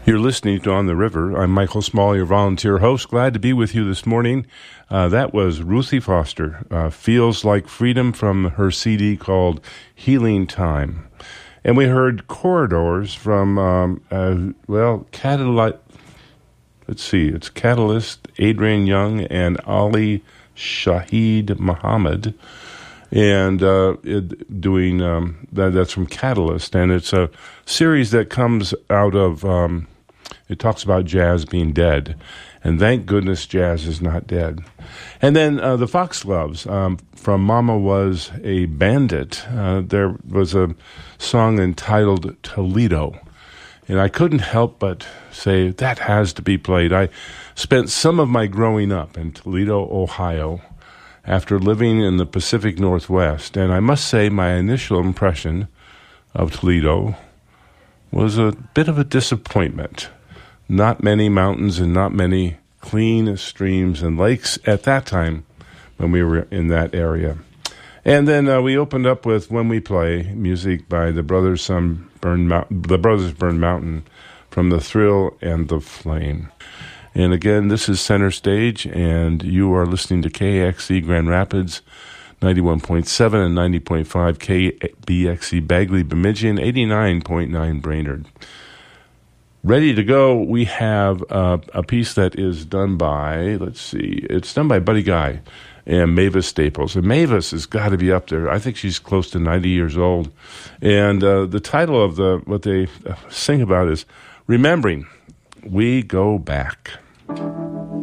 You're listening to On the River. I'm Michael Small, your volunteer host. Glad to be with you this morning. That was Ruthie Foster, Feels Like Freedom, from her CD called Healing Time. And we heard Corridors from, it's Catalyst, Adrian Young, and Ali Shahid Muhammad. And that's from Catalyst. And it's a series that comes out of... it talks about jazz being dead, and thank goodness jazz is not dead. And then the Foxgloves, from Mama Was a Bandit. There was a song entitled Toledo, and I couldn't help but say that has to be played. I spent some of my growing up in Toledo, Ohio, after living in the Pacific Northwest, and I must say my initial impression of Toledo was a bit of a disappointment. Not many mountains and not many clean streams and lakes at that time when we were in that area. And then we opened up with When We Play, music by the Brothers Burn Mountain, from The Thrill and the Flame. And again, this is Center Stage, and you are listening to KXC Grand Rapids, 91.7 and 90.5 KBXC Bagley Bemidji, and 89.9 Brainerd. Ready to go, we have a piece that is done by, it's done by Buddy Guy and Mavis Staples. And Mavis has got to be up there. I think she's close to 90 years old. And the title of what they sing about is Remembering We Go Back.